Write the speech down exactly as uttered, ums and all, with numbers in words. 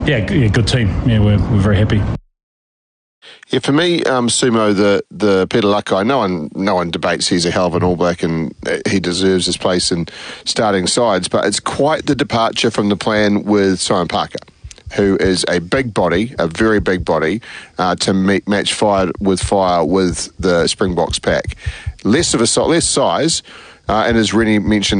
Yeah, yeah, good team. Yeah, we're we're very happy. Yeah, for me, um, Sumo, the the Peter Luck guy, no one no one debates he's a hell of an All Black and he deserves his place in starting sides, but it's quite the departure from the plan with Simon Parker, who is a big body, a very big body, uh, to meet, match fire with fire with the Springboks pack. Less of a less size, uh, and as Rennie mentioned,